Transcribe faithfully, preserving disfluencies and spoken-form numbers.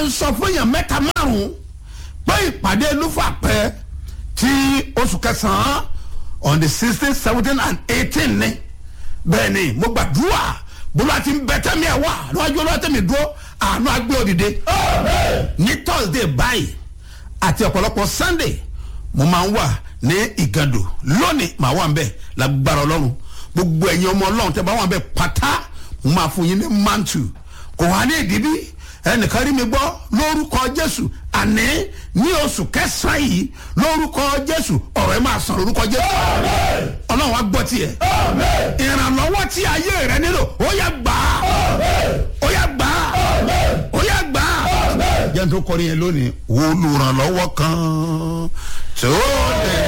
ń sọ fún èèyàn mẹ́ta márùn-ún pé ìpàdé lúfàpẹ́ tí oṣù kẹsàn-án on the sixteen seventeen and eighteen ni bẹ́ẹ̀ ni mo gbàdúrà bólúwa ti ń bẹ tẹ́mi ẹ̀ wá níwájú olúwa tẹ́mi dúró àánú agbé òdìdé ní thursday báyìí àti ọ̀pọ̀lọpọ̀ sunday mo máa ń wà ní ìgàndò lónìí màá wà ń bẹ̀ lágbára ọlọ́run gbogbo ẹ̀yin ọmọ ọlọ́run tẹ́ bá wà ń bẹ̀ pátá mo máa fún yín ní mantu kò wá ní ìdíbí ẹnìkan rí mi gbọ́ lórúkọ jésù àní ní oṣù kẹsàn-án yìí lórúkọ jésù ọ̀rọ̀ ẹ máa sàn lórúkọ jésù ọlọ́run á gbọ́ tiẹ̀ ìrànlọ́wọ́ tí ayé rẹ nílò ó yá gbà á ó yá gbà á ó yá gbà á jẹ́ n tó kọrin yẹn lónìí olùrànlọ́wọ́ kan tó dẹ̀.